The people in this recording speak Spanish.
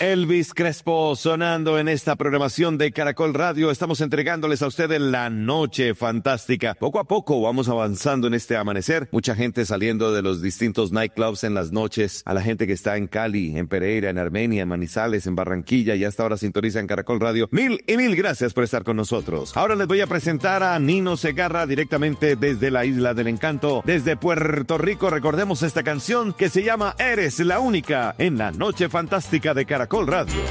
Elvis Crespo sonando en esta programación de Caracol Radio. Estamos entregándoles a ustedes la noche fantástica. Poco a poco vamos avanzando en este amanecer. Mucha gente saliendo de los distintos nightclubs en las noches. A la gente que está en Cali, en Pereira, en Armenia, en Manizales, en Barranquilla y hasta ahora sintonizan Caracol Radio. Mil gracias por estar con nosotros. Ahora les voy a presentar a Nino Segarra directamente desde la Isla del Encanto, desde Puerto Rico. Recordemos esta canción que se llama Eres la Única en la noche fantástica de Caracol Radio.